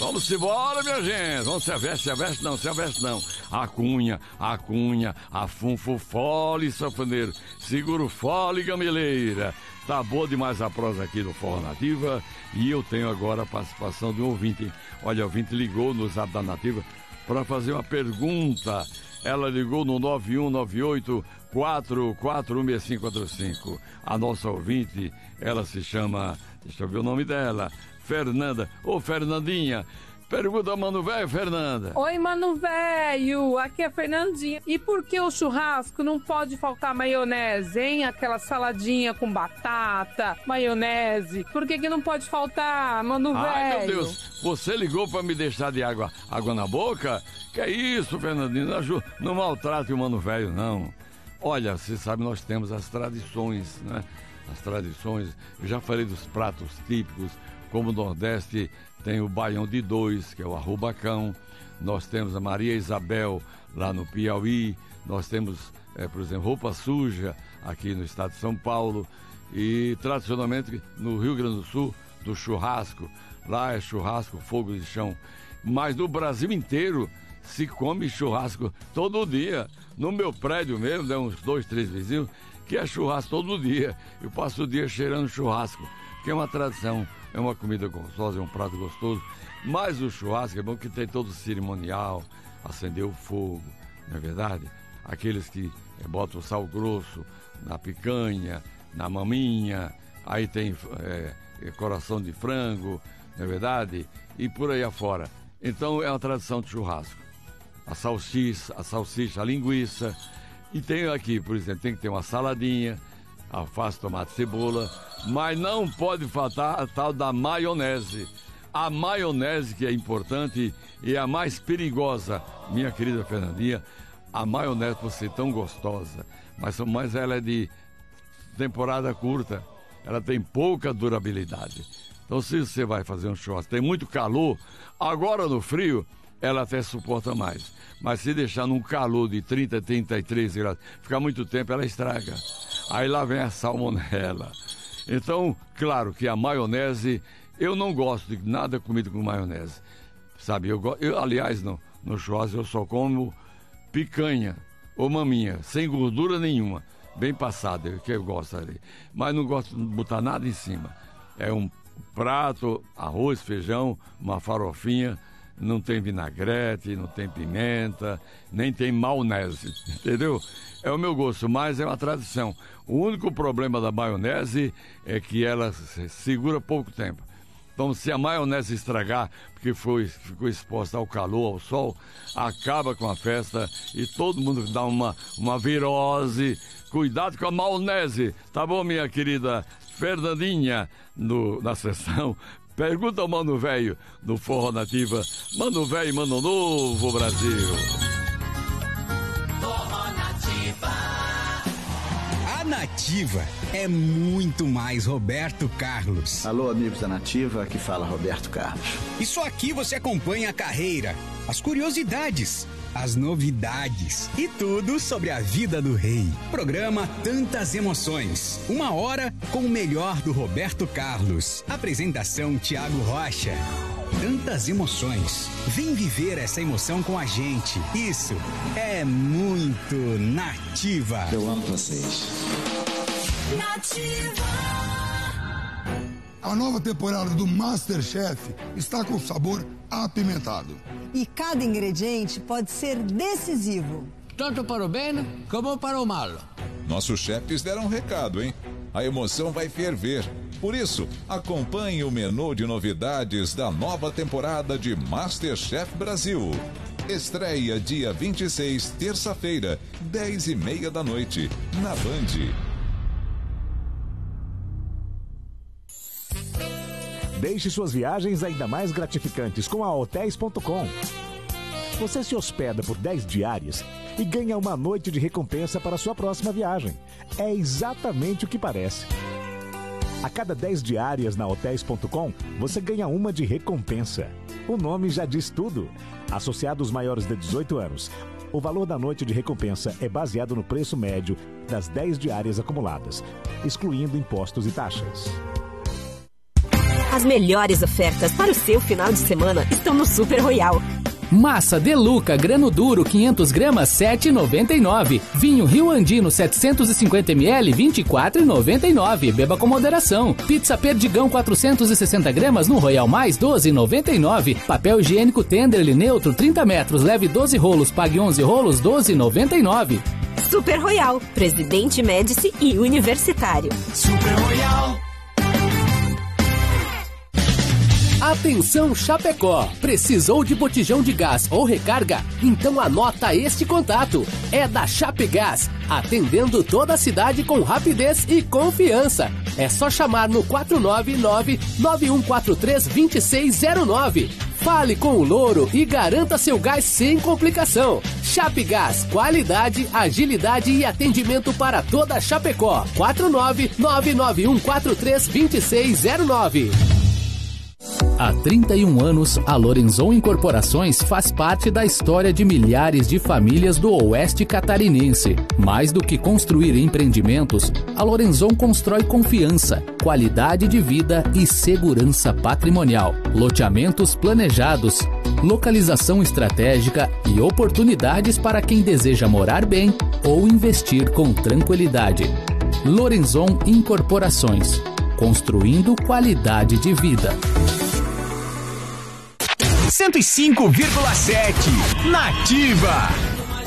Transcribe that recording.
Vamos embora, minha gente. Vamos se aveste não. A cunha, a funfo, fole, sanfoneiro. Segura o fole, gameleira. Tá boa demais a prosa aqui do Forró Nativa. E eu tenho agora a participação de um ouvinte. Olha, o ouvinte ligou no Zap da Nativa para fazer uma pergunta. Ela ligou no 9198-446545. A nossa ouvinte, ela se chama, deixa eu ver o nome dela, Fernanda. Ô, Fernandinha, pergunta, mano velho, Fernanda. Oi, mano velho, aqui é a Fernandinha. E por que o churrasco não pode faltar maionese, hein? Aquela saladinha com batata, maionese. Por que não pode faltar, mano velho? Ai, meu Deus, você ligou pra me deixar de água na boca? Que é isso, Fernandinha? Não maltrate o mano velho, não. Olha, você sabe, nós temos as tradições, né? As tradições, eu já falei dos pratos típicos, como o Nordeste tem o baião de dois, que é o arrubacão. Nós temos a Maria Isabel, lá no Piauí. Nós temos, por exemplo, roupa suja, aqui no estado de São Paulo. E, tradicionalmente, no Rio Grande do Sul, do churrasco. Lá é churrasco, fogo de chão. Mas no Brasil inteiro se come churrasco todo dia. No meu prédio mesmo, tem uns 2, 3 vizinhos, que é churrasco todo dia. Eu passo o dia cheirando churrasco, que é uma tradição, é uma comida gostosa, é um prato gostoso. Mas o churrasco é bom que tem todo o cerimonial, acender o fogo, não é verdade? Aqueles que botam sal grosso na picanha, na maminha, aí tem coração de frango, não é verdade? E por aí afora. Então é uma tradição de churrasco. A salsicha, a linguiça. E tem aqui, por exemplo, tem que ter uma saladinha, alface, tomate, cebola, mas não pode faltar a tal da maionese. A maionese que é importante e a mais perigosa, minha querida Fernandinha, a maionese por ser tão gostosa, mas ela é de temporada curta, ela tem pouca durabilidade. Então se você vai fazer um churrasco, tem muito calor, agora no frio, ela até suporta mais. Mas se deixar num calor de 30, 33 graus, ficar muito tempo, ela estraga. Aí lá vem a salmonela. Então, claro que a maionese, eu não gosto de nada comido com maionese. Sabe, aliás, no churrasco eu só como picanha ou maminha, sem gordura nenhuma, bem passada, que eu gosto ali. Mas não gosto de botar nada em cima. É um prato, arroz, feijão, uma farofinha. Não tem vinagrete, não tem pimenta, nem tem maionese, entendeu? É o meu gosto, mas é uma tradição. O único problema da maionese é que ela segura pouco tempo. Então, se a maionese estragar, porque ficou exposta ao calor, ao sol, acaba com a festa e todo mundo dá uma virose. Cuidado com a maionese, tá bom, minha querida Fernandinha, na sessão. Pergunta ao Mano Velho no Forró Nativa. Mano Velho, Mano Novo, Brasil. Forró Nativa. A Nativa é muito mais Roberto Carlos. Alô, amigos da Nativa, aqui fala Roberto Carlos. Isso aqui você acompanha a carreira, as curiosidades, as novidades e tudo sobre a vida do rei. Programa Tantas Emoções. 1 hora com o melhor do Roberto Carlos. Apresentação Tiago Rocha. Tantas emoções. Vem viver essa emoção com a gente. Isso é muito Nativa. Eu amo vocês. Nativa. A nova temporada do MasterChef está com sabor apimentado. E cada ingrediente pode ser decisivo. Tanto para o bem como para o mal. Nossos chefes deram um recado, hein? A emoção vai ferver. Por isso, acompanhe o menu de novidades da nova temporada de MasterChef Brasil. Estreia dia 26, terça-feira, 10h30 da noite, na Band. Deixe suas viagens ainda mais gratificantes com a Hotels.com. Você se hospeda por 10 diárias e ganha uma noite de recompensa para a sua próxima viagem. É exatamente o que parece. A cada 10 diárias na Hotels.com, você ganha uma de recompensa. O nome já diz tudo. Associados maiores de 18 anos. O valor da noite de recompensa é baseado no preço médio das 10 diárias acumuladas, excluindo impostos e taxas. As melhores ofertas para o seu final de semana estão no Super Royal. Massa Deluca grano duro 500 gramas 7,99. Vinho Rio Andino 750 ml 24,99. Beba com moderação. Pizza Perdigão 460 gramas no Royal Mais 12,99. Papel higiênico Tenderly neutro 30 metros leve 12 rolos pague 11 rolos 12,99. Super Royal, Presidente Médici e Universitário. Super Royal. Atenção Chapecó! Precisou de botijão de gás ou recarga? Então anota este contato. É da Chapegás, atendendo toda a cidade com rapidez e confiança. É só chamar no 499-9143-2609. Fale com o Louro e garanta seu gás sem complicação. Chapegás, qualidade, agilidade e atendimento para toda a Chapecó. 499-9143-2609. Há 31 anos, a Lorenzon Incorporações faz parte da história de milhares de famílias do Oeste Catarinense. Mais do que construir empreendimentos, a Lorenzon constrói confiança, qualidade de vida e segurança patrimonial. Loteamentos planejados, localização estratégica e oportunidades para quem deseja morar bem ou investir com tranquilidade. Lorenzon Incorporações, construindo qualidade de vida. 105,7 Nativa.